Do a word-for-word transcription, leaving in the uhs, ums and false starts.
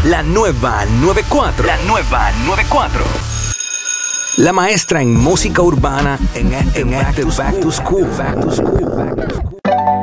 La nueva noventa y cuatro. La nueva noventa y cuatro. La maestra en música urbana en este Back to School. Back to School. Back to School.